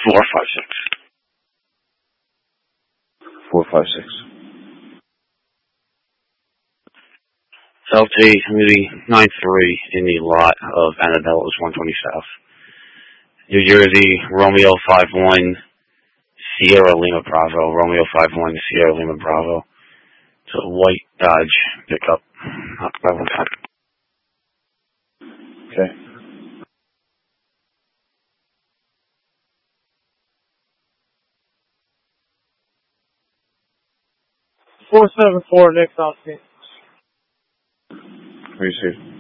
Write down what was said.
456. 456. LT, maybe 93 in the lot of Annabella's 120 South. New Jersey, Romeo 51, Sierra Lima Bravo. Romeo 51, Sierra Lima Bravo. It's a white Dodge pickup. Okay. 474 next on scene. Receive.